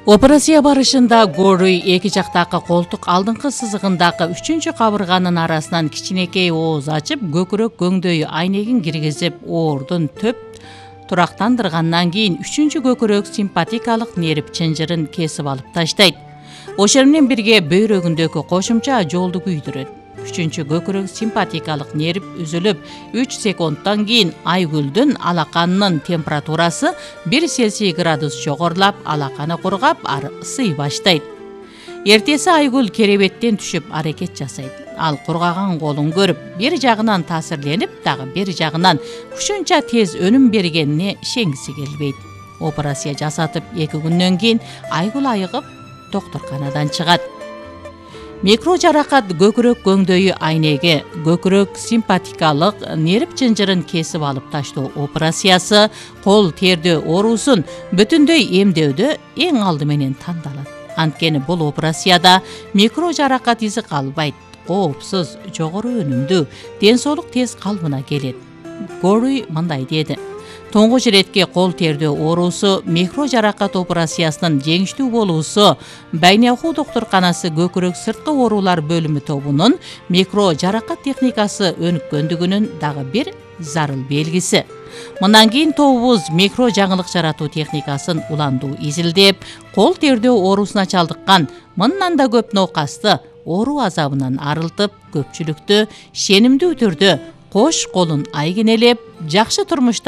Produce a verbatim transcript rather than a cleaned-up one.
Операция барышында Горуй эки жактагы колтук алдыңкы сызыгындагы үчүнчү кабырганын арасынан кичинекей ооз ачып, көкүрөк көңдөйү айнегин киргизип, оордун төп турактандыргандан кийин үчүнчү көкүрөк симпатикалык нерв чынжырын кесип алып таштайт. Ошол менен бирге бөйрөгүндөгү кошумча жолду күйдүрөт. Үчүнчү көкүрөк симпатикалык нерв үзүлүп, үч секундтан кийин айгүлдүн алаканынын температурасы бир Цельсий градус жогорулап, алаканы кургап, ары ысый баштайт. Эртеси Айгүл керебеттен түшүп аракет жасайт. Ал кургаган колун көрүп, бир жагынан таасирленип, дагы бир жагынан ушунча тез өнүм бергенине ишенгиси келбейт. Операция жасатып эки күндөн кийин Айгүл айыгып доктурканадан чыгат. Микро жаракат көкүрөк көңдөйү айнеги, көкүрөк симпатикалык нерв чынжырын кесип алып таштоо операциясы кол тердөө оорусун бүтүндөй эмдөөдө эң алды менен тандалат. Анткени бул операцияда микро жаракат изи калбайт, коопсуз, жогору өнүмдүү, ден соолук тез калыбына келет. Горуй мындай деди: Тоңгуч иретке кол тердөө оорусу микро жаракат операциясынын жеңиштүү болуусу Байнеуху доктурканасы көкүрөк сырткы оорулар бөлүмү тобунун микро жаракат техникасы өнүккөндүгүнүн дагы бир зарыл белгиси. Мындан кийин тобубуз микро жаңылык жаратуу техникасын уландуу изилдеп, кол тердөө оорусуна чалдыккан мындан да көп ноокасты оору азабынан арылтып, көпчүлүктү шенимдүү түрдө кош колун айгинелеп, жакшы турмушта